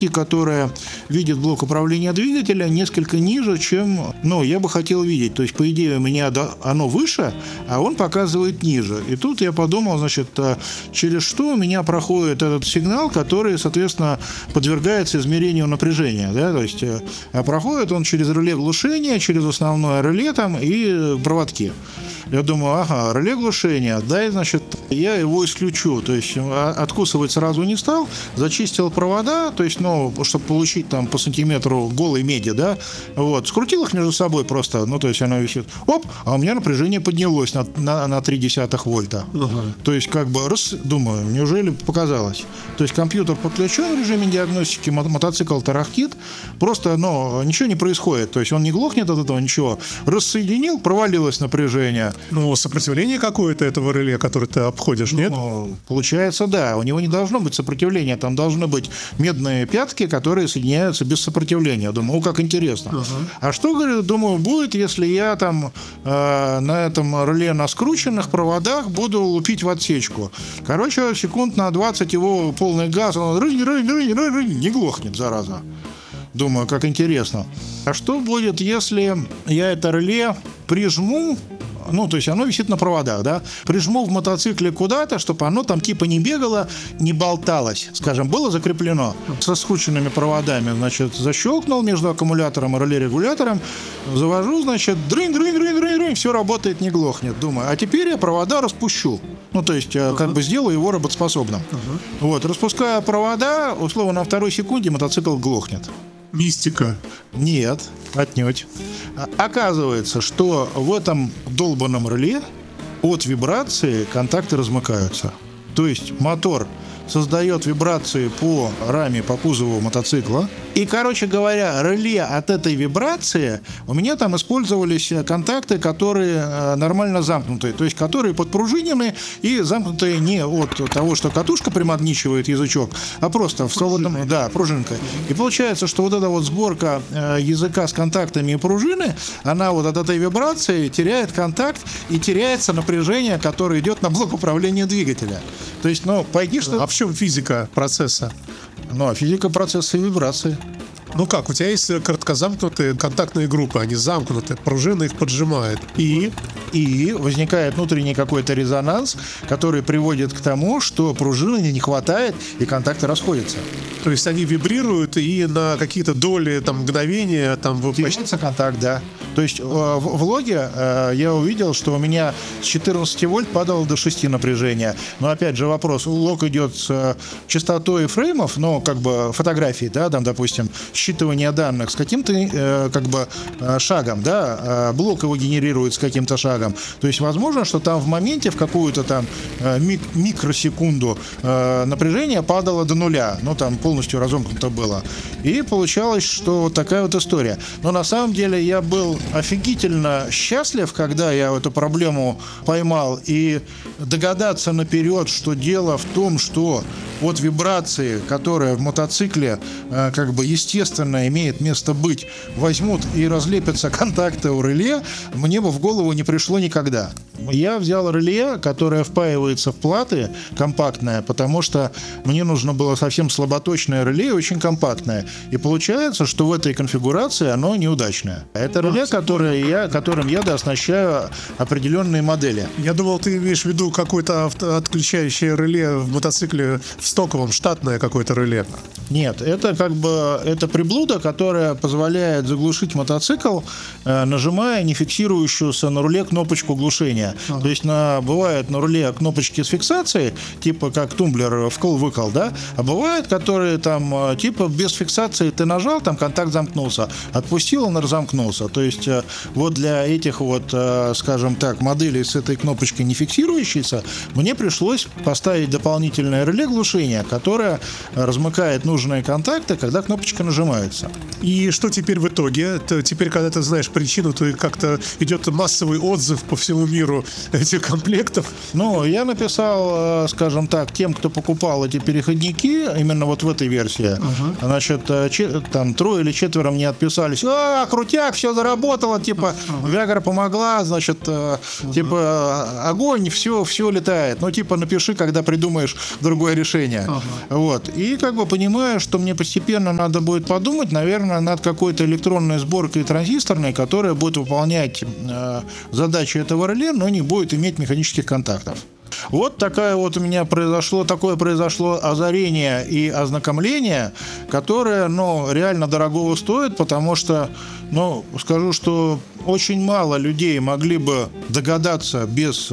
которая видит блок управления двигателя несколько ниже, чем, я бы хотел видеть. То есть, по идее, у меня оно выше, а он показывает ниже. И тут я подумал, через что у меня проходит этот сигнал, который, соответственно, подвергается измерению напряжения. Да? То есть, проходит он через реле глушения, через основное реле и проводки. Я думаю, реле глушения, я его исключу. То есть, откусывать сразу не стал, зачистил провода, то есть, чтобы получить по сантиметру голой меди, да, скрутил их между собой просто, то есть, она висит, а у меня напряжение поднялось на 0,3 вольта. То есть, думаю, неужели показалось? То есть, компьютер подключен в режиме диагностики, мотоцикл тарахтит, просто, ничего не происходит, то есть, он не глохнет от этого, ничего. Рассоединил, провалилось напряжение. Сопротивление какое-то этого реле, которое ты обходишь, нет? Получается, да. У него не должно быть сопротивления. Там должны быть медные пятки, которые соединяются без сопротивления. Думаю, как интересно. А что, думаю, будет, если я на этом реле на скрученных проводах буду лупить в отсечку? Секунд на 20 его полный газ, он не глохнет, зараза. Думаю, как интересно. А что будет, если я это реле прижму? То есть оно висит на проводах, да? Прижму в мотоцикле куда-то, чтобы оно не бегало, не болталось. Скажем, было закреплено со скрученными проводами, защелкнул между аккумулятором и реле-регулятором, завожу, дрынь, все работает, не глохнет. Думаю, а теперь я провода распущу. То есть, сделаю его работоспособным. Распуская провода, условно, на второй секунде мотоцикл глохнет. Мистика. Нет, отнюдь. Оказывается, что в этом долбанном реле от вибрации контакты размыкаются. То есть мотор создает вибрации по раме, по кузову мотоцикла. И, реле от этой вибрации у меня использовались контакты, которые нормально замкнутые, то есть которые подпружинены и замкнутые не от того, что катушка примагничивает язычок, а просто в свободном, пружинкой. И получается, что эта сборка языка с контактами и пружины, она от этой вибрации теряет контакт и теряется напряжение, которое идет на блок управления двигателя. То есть, пойди что... А в чем физика процесса? Физика процесса и вибрации. У тебя есть короткозамкнутые контактные группы, они замкнуты, пружина их поджимает. И возникает внутренний какой-то резонанс, который приводит к тому, что пружины не хватает и контакты расходятся. То есть они вибрируют, и на какие-то доли, мгновения теряется контакт, да. То есть в логе я увидел, что у меня с 14 вольт падало до 6 напряжения. Но опять же вопрос, лог идет с частотой фреймов, фотографий, да, допустим, считывание данных с каким-то шагом, да, блок его генерирует с каким-то шагом. То есть возможно, что в моменте в какую-то микросекунду напряжение падало до нуля, полностью разомкнуто было. И получалось, что такая история. Но на самом деле я был офигительно счастлив, когда я эту проблему поймал, и догадаться наперед, что дело в том, что от вибрации, которая в мотоцикле естественно имеет место быть, возьмут и разлепятся контакты у реле, мне бы в голову не пришло никогда. Я взял реле, которое впаивается в платы, компактное, потому что мне нужно было совсем слаботочное реле, очень компактное. И получается, что в этой конфигурации оно неудачное. Это реле, которым я дооснащаю определенные модели. Я думал, ты имеешь в виду какое-то отключающее реле в мотоцикле в стоковом, штатное какое-то реле. Нет, это это приблуда, которая позволяет заглушить мотоцикл, нажимая не фиксирующуюся на руле кнопочку глушения. То есть бывает на руле кнопочки с фиксацией, типа как тумблер вкл-выкл, да, а бывает, которые типа без фиксации ты нажал, контакт замкнулся, отпустил, он разомкнулся. То есть для этих скажем так, моделей с этой кнопочкой не фиксирующейся, мне пришлось поставить дополнительное реле глушения, которое размыкает нужные контакты, когда кнопочка нажимается. И что теперь в итоге? Теперь, когда ты знаешь причину, то как-то идет массовый отзыв по всему миру этих комплектов. Я написал, скажем так, тем, кто покупал эти переходники, именно в этой версии, 3 или 4 мне отписались: крутяк, все заработало. сработало, типа, Viagra помогла, значит, типа, огонь, все летает. Ну, типа, напиши, когда придумаешь другое решение. Вот. И как бы понимаю, что мне постепенно надо будет подумать, наверное, над какой-то электронной сборкой транзисторной, которая будет выполнять задачи этого реле, но не будет иметь механических контактов. Вот такое произошло озарение и ознакомление, которое, реально дорогого стоит, потому что, скажу, что очень мало людей могли бы догадаться без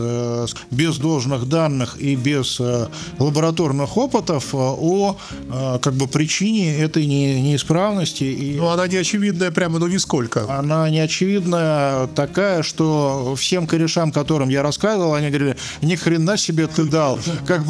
должных данных и без лабораторных опытов о причине этой неисправности. Она не очевидная прямо, нисколько. Она не очевидная такая, что всем корешам, которым я рассказывал, они говорили: ни хрена себе ты дал.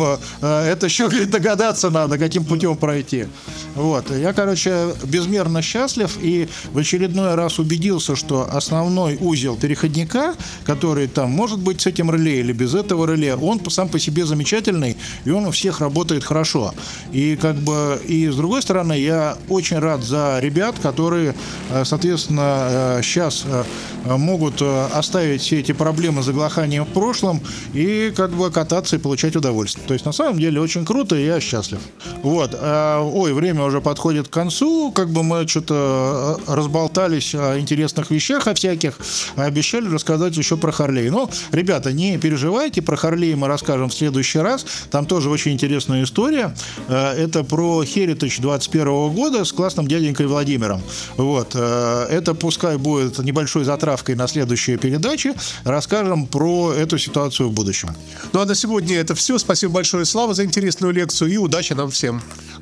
Это еще догадаться надо, каким путем пройти. Вот. Я, безмерно счастлив и в очередной раз убедился, что основной узел переходника, который там может быть с этим реле или без этого реле, он сам по себе замечательный, и он у всех работает хорошо. И с другой стороны, я очень рад за ребят, которые, соответственно, сейчас могут оставить все эти проблемы с заглоханием в прошлом и кататься и получать удовольствие. То есть на самом деле очень круто, и я счастлив. Вот. Время уже подходит к концу. Мы что-то разболтались о интересных вещах, о всяких. Обещали рассказать еще про Харлей. Ребята, не переживайте, про Харлей мы расскажем в следующий раз. Там тоже очень интересная история. Это про Heritage 21 года с классным дяденькой Владимиром. Вот. Это пускай будет небольшой затравкой на следующие передачи. Расскажем про эту ситуацию в будущем. А на сегодня это все. Спасибо большое, Слава, за интересную лекцию, и удачи нам всем.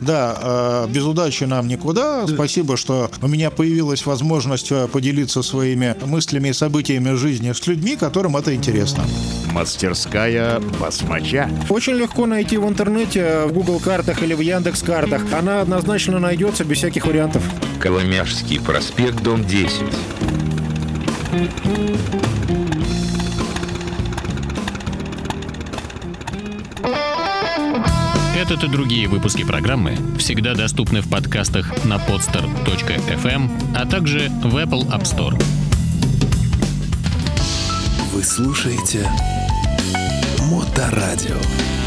Да, без удачи нам никуда. Спасибо, что у меня появилась возможность поделиться своими мыслями и событиями жизни с людьми, которым это интересно. Мастерская басмача. Очень легко найти в интернете, в Google картах или в Яндекс картах. Она однозначно найдется без всяких вариантов. Коломяжский проспект, дом 10. Этот и другие выпуски программы всегда доступны в подкастах на podster.fm, а также в Apple App Store. Вы слушаете Моторадио.